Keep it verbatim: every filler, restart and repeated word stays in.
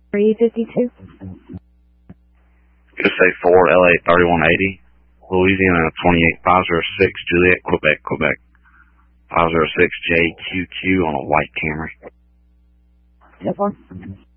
three fifty-two. Just say four L A thirty-one eighty, Louisiana twenty-eight five zero six, Juliet, Quebec, Quebec. five zero six J Q Q on a white Camry. So far.